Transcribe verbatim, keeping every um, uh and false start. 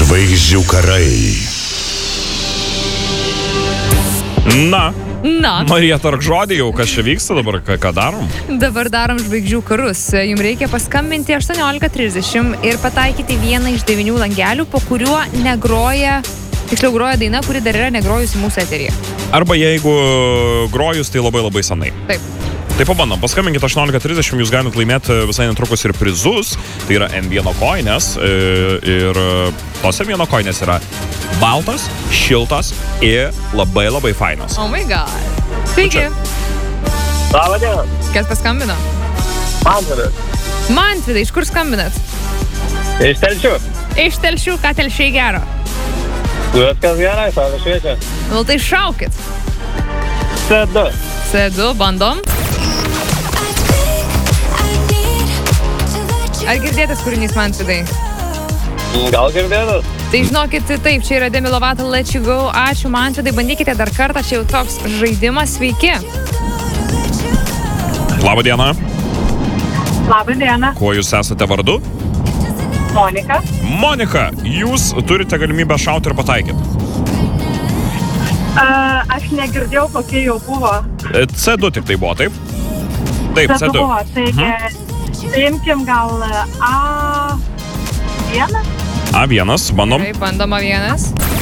Žvaigždžių karai. Na, Na, Marija, tark žodį jau, kas čia vyksta dabar, ką, ką darom? dabar darom žvaigždžių karus. Jums reikia paskambinti aštuoniolika trisdešimt ir pataikyti vieną iš devynių langelių, po kuriuo negroja, tiksliau groja daina, kuri dar yra negrojusi mūsų eteryje. Arba jeigu grojus, tai labai labai senai. Taip. Tai pabandom, paskambinkit aštuoniolika trisdešimt, jūs galite laimėti visai netrukus ir prizus, tai yra M vieno koinės ir tos M vieno koinės yra baltas, šiltas ir labai labai fainas. Oh my god. Sveiki. Labą dieną. Kas paskambino? Mantvidas. Mantvidai, iš kur skambinat? Iš Telšių. Iš Telšių, ką Telšiai gero? Viskas gerai, sako šviečia. Nu tai šaukit. C du. C du, bandom. Ar girdėtas kūrinys, Mantvidai? Gal girdėtas? Tai žinokit, taip, čia yra Demi Lovato Let You Go. Ačiū, Mantvidai, bandykite dar kartą, čia jau toks žaidimas. Sveiki. Labą dieną. Labą dieną, Kuo jūs esate vardu? Monika. Monika, jūs turite galimybę šauti ir pataikyti. Uh, aš negirdėjau, kokie jau buvo. C du tik tai buvo, taip? Taip, C du. Buvo, taigi priimkim gal A vieną. A vienas, bandom. Taip, bandoma vienas.